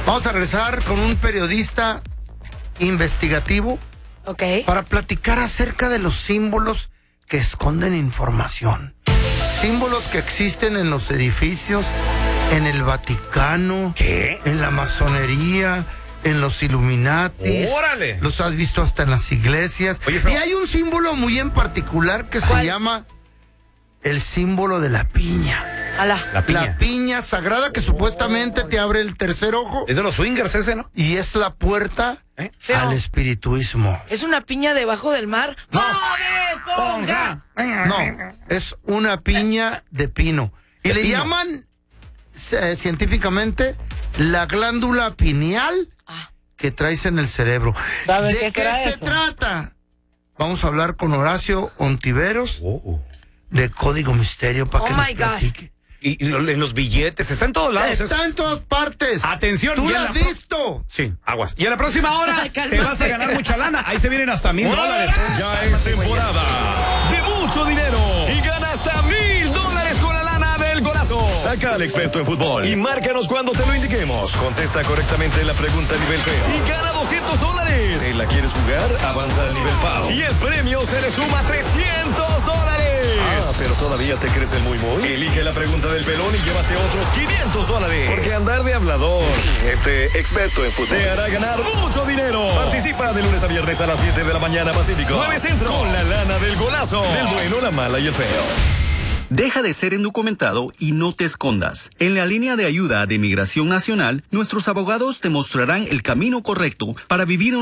Vamos a regresar con un periodista investigativo para platicar acerca de los símbolos que esconden información. Símbolos que existen en los edificios, en el Vaticano, en la masonería, en los Illuminatis. ¡Órale! Los has visto hasta en las iglesias. Oye, y hay un símbolo muy en particular que se llama el símbolo de la piña. La piña sagrada que supuestamente te abre el tercer ojo. Es de los swingers ese, ¿no? Y es la puerta al espirituismo. ¿Es una piña debajo del mar? No. ¡Bob Esponja! No, es una piña de pino. Y le llaman científicamente la glándula pineal que traes en el cerebro. ¿De qué se trata? Vamos a hablar con Horacio Ontiveros de Código Misterio para que nos platique. Y en los billetes, está en todos lados. Está en todas partes. Atención. ¿Tú lo has visto? Sí, aguas. Y en la próxima hora te vas a ganar mucha lana. Ahí se vienen hasta $1,000. Ya es temporada de mucho dinero y gana hasta $1,000 con la lana del golazo. Saca al experto en fútbol y márcanos cuando te lo indiquemos. Contesta correctamente la pregunta a nivel feo y gana $200. ¿Te la quieres jugar? Avanza al nivel PAO y el premio se le suma $300. Pero todavía te crees el muy. Elige la pregunta del pelón y llévate otros $500. Porque andar de hablador, experto en fútbol, te hará ganar mucho dinero. Participa de lunes a viernes a las 7 de la mañana Pacífico, 9 Centro, con la lana del golazo, del bueno, la mala y el feo. Deja de ser indocumentado y no te escondas. En la línea de ayuda de Migración Nacional, nuestros abogados te mostrarán el camino correcto para vivir